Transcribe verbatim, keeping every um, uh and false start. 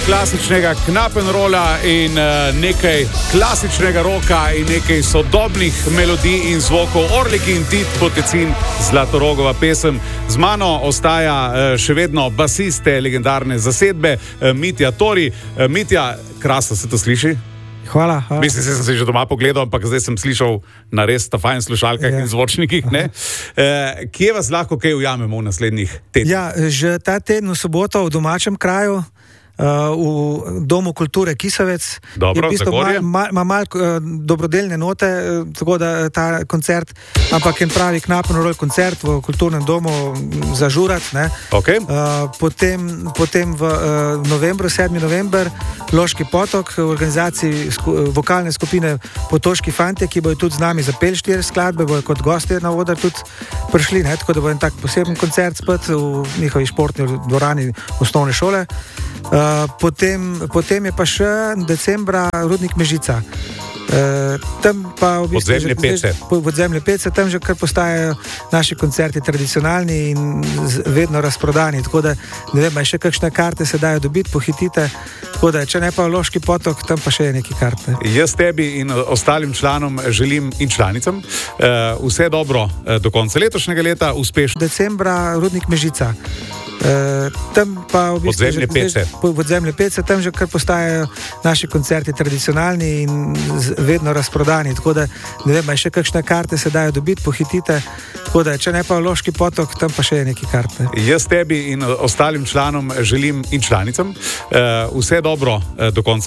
klasičnega knappenrolla in uh, nekaj klasičnega roka in nekaj sodobnih melodij in zvokov. Orlik in Tit Potecin, Zlatorogova pesem. Z mano ostaja uh, še vedno basiste legendarne zasedbe uh, Mitja Tori. Uh, Mitja, krasno se to sliši? Hvala, hvala. Mislim, da sem se že doma pogledal, ampak zdaj sem slišal na res ta fajn slušalkah ja. in zvočnikih. Ne? E, kje vas lahko kaj ujamemo v naslednjih tednih? Ja, že ta teden v soboto v domačem kraju, Uh, v Domu kulture Kisovec. Dobro, je v bistvu Zagorje. Ima mal, mal, uh, dobrodelne note, uh, tako da ta koncert, ampak en pravi knappenroll koncert v kulturnem domu za žurat. Okay. Uh, potem potem v uh, novembru, sedmi november, Loški potok, v organizaciji sku, vokalne skupine Potoški fantje, ki bojo tudi z nami zapeli štiri skladbe, bojo kot gostje na oder tudi prišli, ne? Tako da bo en tak poseben koncert spet v njihovi športni dvorani osnovne šole. Uh, potem, potem je pa še decembra Rudnik Mežica. Uh, tam pa v bistvu Podzemlje pece. Podzemlje pece, tam že kar postajajo naši koncerti tradicionalni in z, vedno razprodani. Tako da, ne vem, še kakšne karte se dajo dobiti, pohitite. Tako da, če ne pa Loški potok, tam pa še je neki karte. Jaz tebi in ostalim članom želim in članicam uh, vse dobro uh, do konca letošnjega leta, uspešno. Decembra Rudnik Mežica. Uh, tam pa v bistvu Podzemlje pece. Podzemlje pece, tam že kar postajajo naši koncerti tradicionalni in z, vedno razprodani. Tako da, ne vem, še kakšne karte se dajo dobiti, pohitite. Tako da, če ne pa Loški potok, tam pa še je neki karte. Jaz tebi in ostalim članom želim in članicam uh, vse dobro uh, do konca.